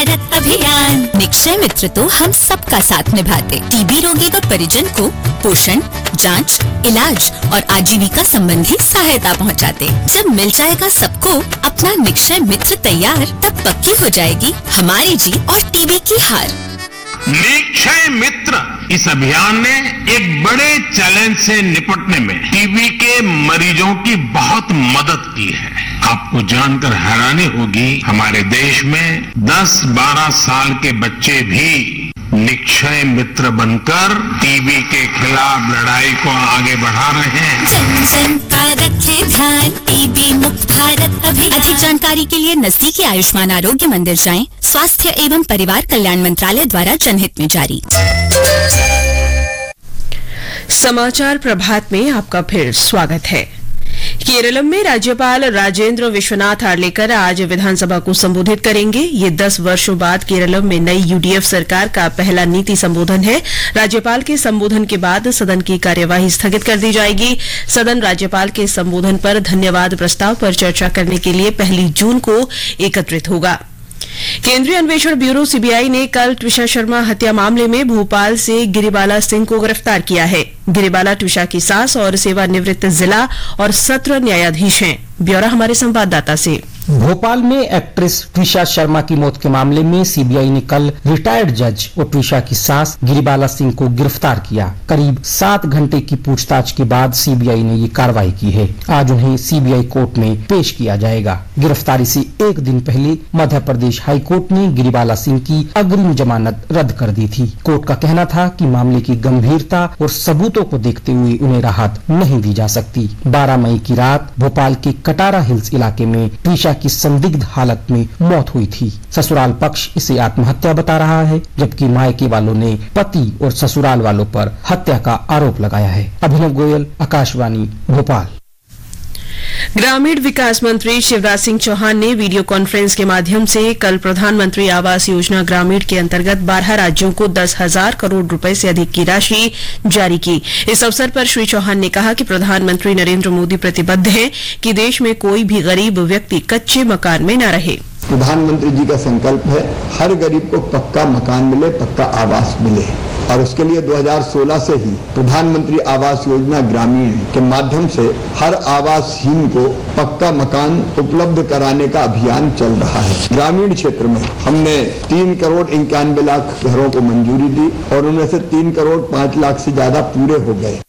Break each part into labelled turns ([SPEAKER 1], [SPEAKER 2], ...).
[SPEAKER 1] भारत अभियान। निक्षय मित्र तो हम सबका साथ निभाते, टीबी रोगी व परिजन को पोषण, जांच, इलाज और आजीविका संबंधी सहायता पहुंचाते। जब मिल जाएगा सबको अपना निक्षय मित्र तैयार, तब पक्की हो जाएगी हमारी जीत और टीबी की हार।
[SPEAKER 2] निक्षय मित्र इस अभियान ने एक बड़े चैलेंज से निपटने में टीबी के मरीजों की बहुत मदद की है। आपको जानकर हैरानी होगी, हमारे देश में 10-12 साल के बच्चे भी निक्षय मित्र बनकर टीबी के खिलाफ लड़ाई को आगे बढ़ा रहे हैं।
[SPEAKER 1] जन जन का रखे ध्यान, टीबी मुक्त भारत अभियान। अधिक जानकारी के लिए नजदीकी आयुष्मान आरोग्य मंदिर जाएं। स्वास्थ्य एवं परिवार कल्याण मंत्रालय द्वारा जनहित में जारी।
[SPEAKER 3] समाचार प्रभात में आपका फिर स्वागत है। केरलम में राज्यपाल राजेंद्र विश्वनाथ आर्लेकर आज विधानसभा को संबोधित करेंगे। ये 10 वर्षों बाद केरलम में नई यूडीएफ सरकार का पहला नीति संबोधन है। राज्यपाल के संबोधन के बाद सदन की कार्यवाही स्थगित कर दी जाएगी। सदन राज्यपाल के संबोधन पर धन्यवाद प्रस्ताव पर चर्चा करने के लिए 1 जून को एकत्रित होगा। केंद्रीय अन्वेषण ब्यूरो सीबीआई ने कल ट्विशा शर्मा हत्या मामले में भोपाल से गिरिबाला सिंह को गिरफ्तार किया है। गिरिबाला ट्विशा की सास और सेवानिवृत्त जिला और सत्र न्यायाधीश हैं। ब्यौरा हमारे संवाददाता से।
[SPEAKER 4] भोपाल में एक्ट्रेस ट्विशा शर्मा की मौत के मामले में सीबीआई ने कल रिटायर्ड जज और ट्विशा की सास गिरिबाला सिंह को गिरफ्तार किया। करीब 7 घंटे की पूछताछ के बाद सीबीआई ने ये कार्रवाई की है। आज उन्हें सीबीआई कोर्ट में पेश किया जाएगा। गिरफ्तारी से एक दिन पहले मध्य प्रदेश हाई कोर्ट ने गिरिबाला सिंह की अग्रिम जमानत रद्द कर दी थी। कोर्ट का कहना था कि मामले की गंभीरता और सबूतों को देखते हुए उन्हें राहत नहीं दी जा सकती। 12 मई की रात भोपाल के कटारा हिल्स इलाके में ट्विशा की संदिग्ध हालत में मौत हुई थी। ससुराल पक्ष इसे आत्महत्या बता रहा है, जबकि मायके वालों ने पति और ससुराल वालों पर हत्या का आरोप लगाया है। अभिनव गोयल, आकाशवाणी, भोपाल।
[SPEAKER 3] ग्रामीण विकास मंत्री शिवराज सिंह चौहान ने वीडियो कॉन्फ्रेंस के माध्यम से कल प्रधानमंत्री आवास योजना ग्रामीण के अंतर्गत 12 राज्यों को 10,000 करोड़ रुपए से अधिक की राशि जारी की। इस अवसर पर श्री चौहान ने कहा कि प्रधानमंत्री नरेंद्र मोदी प्रतिबद्ध हैं कि देश में कोई भी गरीब व्यक्ति कच्चे मकान में न रहे।
[SPEAKER 5] प्रधानमंत्री जी का संकल्प है हर गरीब को पक्का मकान मिले, पक्का आवास मिले, और उसके लिए 2016 से ही प्रधानमंत्री आवास योजना ग्रामीण के माध्यम से हर आवासहीन को पक्का मकान उपलब्ध कराने का अभियान चल रहा है। ग्रामीण क्षेत्र में हमने 3 करोड़ 91 लाख घरों को मंजूरी दी और उनमें से 3 करोड़ 5 लाख से ज्यादा पूरे हो गए।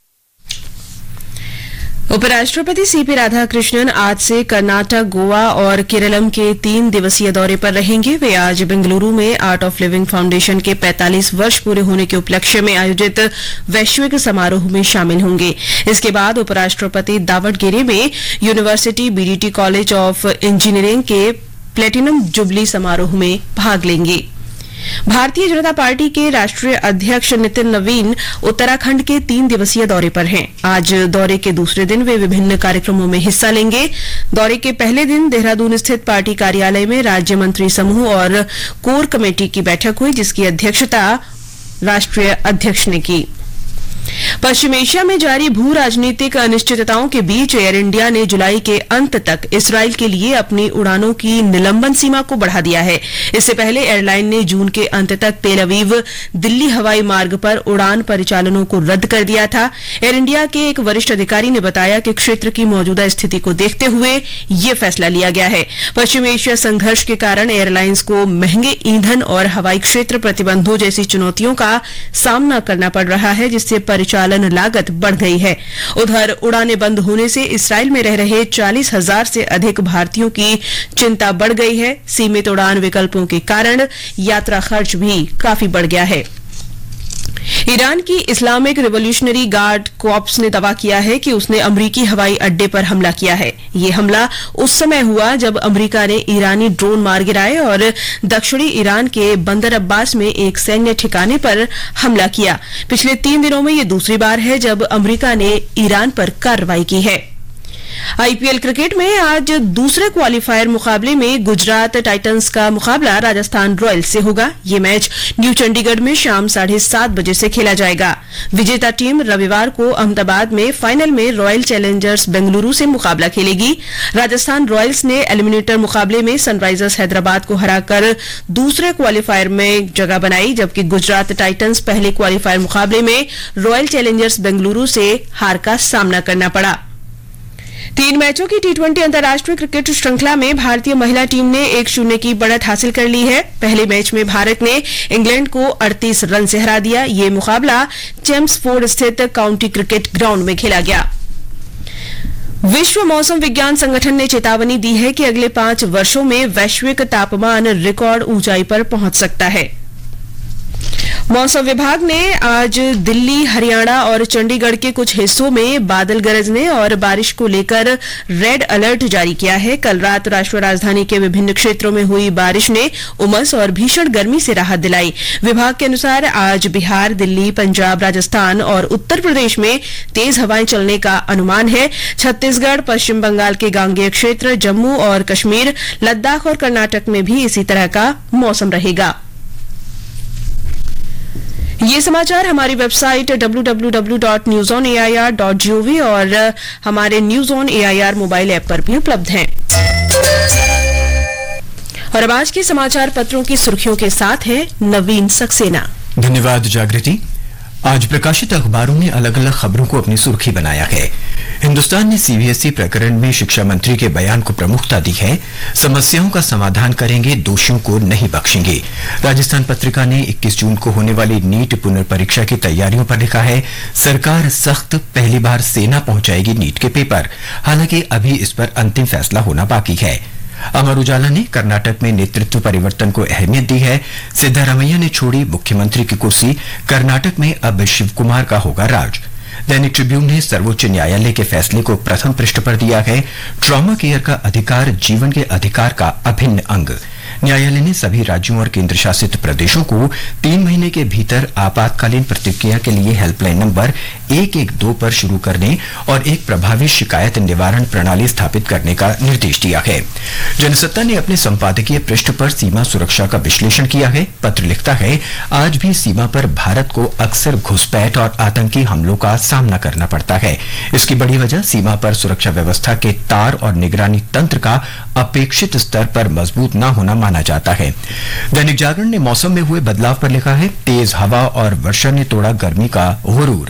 [SPEAKER 3] उपराष्ट्रपति सीपी राधाकृष्णन आज से कर्नाटक, गोवा और केरलम के 3 दिवसीय दौरे पर रहेंगे। वे आज बेंगलुरु में आर्ट ऑफ लिविंग फाउंडेशन के 45 वर्ष पूरे होने के उपलक्ष्य में आयोजित वैश्विक समारोह में शामिल होंगे। इसके बाद उपराष्ट्रपति दावडगेरे में यूनिवर्सिटी बीडीटी कॉलेज ऑफ इंजीनियरिंग के प्लेटिनम जुबली समारोह में भाग लेंगे। भारतीय जनता पार्टी के राष्ट्रीय अध्यक्ष नितिन नवीन उत्तराखंड के 3 दिवसीय दौरे पर हैं। आज दौरे के दूसरे दिन वे विभिन्न कार्यक्रमों में हिस्सा लेंगे। दौरे के पहले दिन देहरादून स्थित पार्टी कार्यालय में राज्य मंत्री समूह और कोर कमेटी की बैठक हुई, जिसकी अध्यक्षता राष्ट्रीय अध्यक्ष ने की। पश्चिम एशिया में जारी भू राजनीतिक अनिश्चितताओं के बीच एयर इंडिया ने जुलाई के अंत तक इस्राइल के लिए अपनी उड़ानों की निलंबन सीमा को बढ़ा दिया है। इससे पहले एयरलाइन ने जून के अंत तक तेल अवीव दिल्ली हवाई मार्ग पर उड़ान परिचालनों को रद्द कर दिया था। एयर इंडिया के एक वरिष्ठ अधिकारी ने बताया कि क्षेत्र की मौजूदा स्थिति को देखते हुए ये फैसला लिया गया है। पश्चिम एशिया संघर्ष के कारण एयरलाइंस को महंगे ईंधन और हवाई क्षेत्र प्रतिबंधों जैसी चुनौतियों का सामना करना पड़ रहा है, जिससे परिचालन लागत बढ़ गई है। उधर उड़ानें बंद होने से इस्राइल में रह रहे 40,000 से अधिक भारतीयों की चिंता बढ़ गई है। सीमित उड़ान विकल्पों के कारण यात्रा खर्च भी काफी बढ़ गया है। ईरान की इस्लामिक रिवॉल्यूशनरी गार्ड कॉर्प्स ने दावा किया है कि उसने अमरीकी हवाई अड्डे पर हमला किया है। ये हमला उस समय हुआ जब अमरीका ने ईरानी ड्रोन मार गिराए और दक्षिणी ईरान के बंदर अब्बास में एक सैन्य ठिकाने पर हमला किया। पिछले 3 दिनों में ये दूसरी बार है जब अमरीका ने ईरान पर कार्रवाई की है। आईपीएल क्रिकेट में आज दूसरे क्वालिफायर मुकाबले में गुजरात टाइटंस का मुकाबला राजस्थान रॉयल्स से होगा। ये मैच न्यू चंडीगढ़ में शाम 7:30 बजे से खेला जाएगा। विजेता टीम रविवार को अहमदाबाद में फाइनल में रॉयल चैलेंजर्स बेंगलुरु से मुकाबला खेलेगी। राजस्थान रॉयल्स ने एलिमिनेटर मुकाबले में सनराइजर्स हैदराबाद को हराकर दूसरे क्वालिफायर में जगह बनाई, जबकि गुजरात टाइटंस पहले क्वालिफायर मुकाबले में रॉयल चैलेंजर्स बेंगलुरु से हार का सामना करना पड़ा। 3 मैचों की टी20 अंतर्राष्ट्रीय क्रिकेट श्रृंखला में भारतीय महिला टीम ने 1-0 की बढ़त हासिल कर ली है। पहले मैच में भारत ने इंग्लैंड को 38 रन से हरा दिया। ये मुकाबला चेम्सफोर्ड स्थित काउंटी क्रिकेट ग्राउंड में खेला गया। विश्व मौसम विज्ञान संगठन ने चेतावनी दी है कि अगले 5 वर्षों में वैश्विक तापमान रिकॉर्ड ऊंचाई पर पहुंच सकता है। मौसम विभाग ने आज दिल्ली, हरियाणा और चंडीगढ़ के कुछ हिस्सों में बादल गरजने और बारिश को लेकर रेड अलर्ट जारी किया है। कल रात राष्ट्रीय राजधानी के विभिन्न क्षेत्रों में हुई बारिश ने उमस और भीषण गर्मी से राहत दिलाई। विभाग के अनुसार आज बिहार, दिल्ली, पंजाब, राजस्थान और उत्तर प्रदेश में तेज हवाएं चलने का अनुमान है। छत्तीसगढ़, पश्चिम बंगाल के गांगेय क्षेत्र, जम्मू और कश्मीर, लद्दाख और कर्नाटक में भी इसी तरह का मौसम रहेगा। ये समाचार हमारी वेबसाइट www.newsonair.gov और हमारे news on AIR mobile app पर भी उपलब्ध हैं। और अब आज के समाचार पत्रों की सुर्खियों के साथ है नवीन सक्सेना।
[SPEAKER 6] धन्यवाद जागृति। आज प्रकाशित अखबारों ने अलग अलग खबरों को अपनी सुर्खी बनाया है। हिंदुस्तान ने सीबीएसई प्रकरण में शिक्षा मंत्री के बयान को प्रमुखता दी है। समस्याओं का समाधान करेंगे, दोषियों को नहीं बख्शेंगे। राजस्थान पत्रिका ने 21 जून को होने वाली नीट पुनर्परीक्षा की तैयारियों पर लिखा है, सरकार सख्त, पहली बार सेना पहुंचाएगी नीट के पेपर। हालांकि अभी इस पर अंतिम फैसला होना बाकी है। अमर उजाला ने कर्नाटक में नेतृत्व परिवर्तन को अहमियत दी है। सिद्धारमैया ने छोड़ी मुख्यमंत्री की कुर्सी, कर्नाटक में अब शिवकुमार का होगा राज। दैनिक ट्रिब्यून ने सर्वोच्च न्यायालय के फैसले को प्रथम पृष्ठ पर दिया है। ट्रॉमा केयर का अधिकार जीवन के अधिकार का अभिन्न अंग। न्यायालय ने सभी राज्यों और केंद्र शासित प्रदेशों को 3 महीने के भीतर आपातकालीन प्रतिक्रिया के लिए हेल्पलाइन नंबर 112 पर शुरू करने और एक प्रभावी शिकायत निवारण प्रणाली स्थापित करने का निर्देश दिया है। जनसत्ता ने अपने संपादकीय पृष्ठ पर सीमा सुरक्षा का विश्लेषण किया है। पत्र लिखता है, आज भी सीमा पर भारत को अक्सर घुसपैठ और आतंकी हमलों का सामना करना पड़ता है। इसकी बड़ी वजह सीमा पर सुरक्षा व्यवस्था के तार और निगरानी तंत्र का अपेक्षित स्तर पर मजबूत न होना माना जाता है। दैनिक जागरण ने मौसम में हुए बदलाव पर लिखा है, तेज हवा और वर्षा ने तोड़ा गर्मी का गुरूर।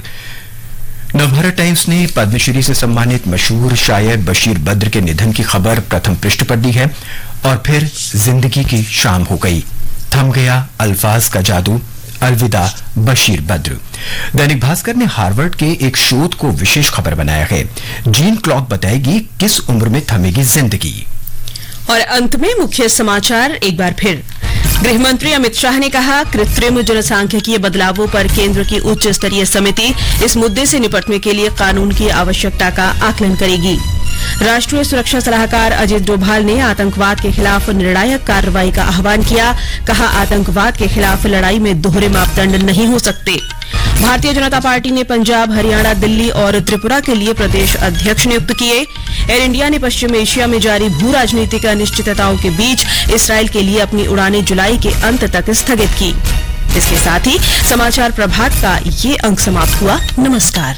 [SPEAKER 6] नवभारत टाइम्स ने पद्मश्री से सम्मानित मशहूर शायर बशीर बद्र के निधन की खबर प्रथम पृष्ठ पर दी है। और फिर जिंदगी की शाम हो गई, थम गया अल्फाज का जादू, अलविदा बशीर बद्र। दैनिक भास्कर ने हार्वर्ड के एक शोध को विशेष खबर बनाया है। जीन क्लॉक बताएगी किस उम्र में थमेगी जिंदगी।
[SPEAKER 3] और अंत में मुख्य समाचार एक बार फिर। गृह मंत्री अमित शाह ने कहा, कृत्रिम जनसांख्यिकीय बदलावों पर केंद्र की उच्च स्तरीय समिति इस मुद्दे से निपटने के लिए कानून की आवश्यकता का आकलन करेगी। राष्ट्रीय सुरक्षा सलाहकार अजित डोभाल ने आतंकवाद के खिलाफ निर्णायक कार्रवाई का आह्वान किया। कहा, आतंकवाद के खिलाफ लड़ाई में दोहरे मापदंड नहीं हो सकते। भारतीय जनता पार्टी ने पंजाब, हरियाणा, दिल्ली और त्रिपुरा के लिए प्रदेश अध्यक्ष नियुक्त किए। एयर इंडिया ने पश्चिम एशिया में जारी भू राजनीतिक अनिश्चितताओं के बीच इसराइल के लिए अपनी उड़ानें जुलाई के अंत तक स्थगित की। इसके साथ ही समाचार प्रभात का ये अंक समाप्त हुआ। नमस्कार।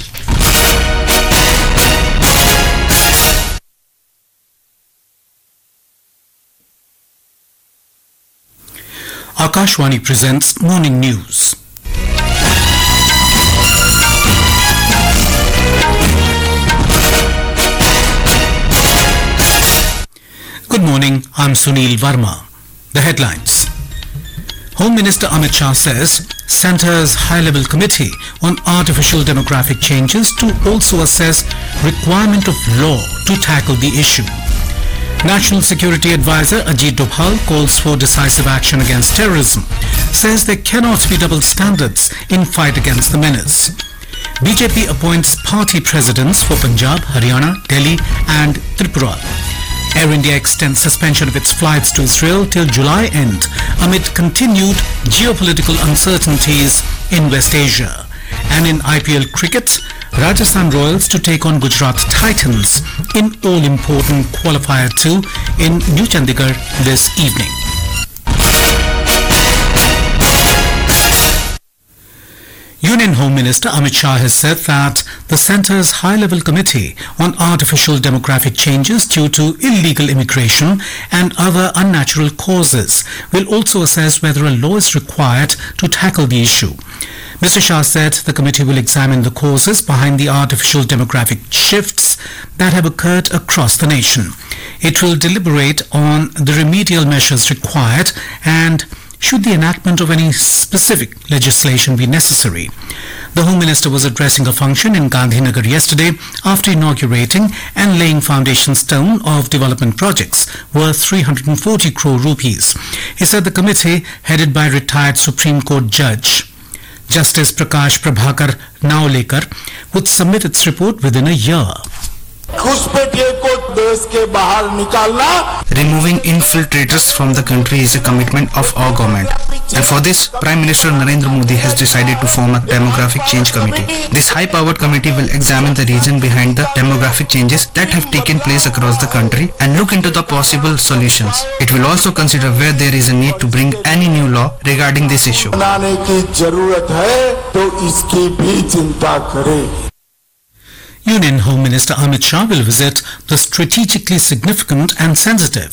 [SPEAKER 7] Akashwani presents Morning News. Good morning, I'm Sunil Verma. The headlines. Home Minister Amit Shah says Centre's high-level committee on artificial demographic changes to also assess requirement of law to tackle the issue. National Security Advisor Ajit Doval calls for decisive action against terrorism, says there cannot be double standards in fight against the menace. BJP appoints party presidents for Punjab, Haryana, Delhi and Tripura. Air India extends suspension of its flights to Israel till July end amid continued geopolitical uncertainties in West Asia. And in IPL cricket, Rajasthan Royals to take on Gujarat Titans in all-important Qualifier 2 in New Chandigarh this evening. Union Home Minister Amit Shah has said that the centre's high-level committee on artificial demographic changes due to illegal immigration and other unnatural causes will also assess whether a law is required to tackle the issue. Mr. Shah said the committee will examine the causes behind the artificial demographic shifts that have occurred across the nation. It will deliberate on the remedial measures required and should the enactment of any specific legislation be necessary. The Home Minister was addressing a function in Gandhinagar yesterday after inaugurating and laying foundation stone of development projects worth 340 crore rupees. He said the committee, headed by retired Supreme Court Judge Justice Prakash Prabhakar Naolekar, would submit its report within a year.
[SPEAKER 8] Removing infiltrators from the country is a commitment of our government. And for this, Prime Minister Narendra Modi has decided to form a demographic change committee. This high-powered committee will examine the reason behind the demographic changes that have taken place across the country and look into the possible solutions. It will also consider where there is a need to bring any new law regarding this issue.
[SPEAKER 7] Union Home Minister Amit Shah will visit the strategically significant and sensitive